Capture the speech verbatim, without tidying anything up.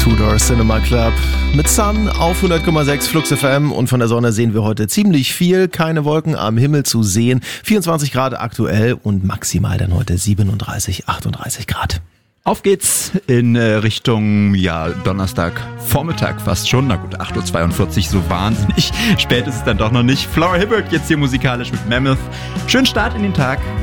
Tudor Cinema Club mit Sun auf hundert Komma sechs Flux F M und von der Sonne sehen wir heute ziemlich viel. Keine Wolken am Himmel zu sehen. vierundzwanzig Grad aktuell und maximal dann heute siebenunddreißig, achtunddreißig Grad. Auf geht's in äh, Richtung, ja, Donnerstag, Vormittag fast schon. Na gut, acht Uhr zweiundvierzig, so wahnsinnig spät ist es dann doch noch nicht. Flora Hibbert jetzt hier musikalisch mit Mammoth. Schönen Start in den Tag.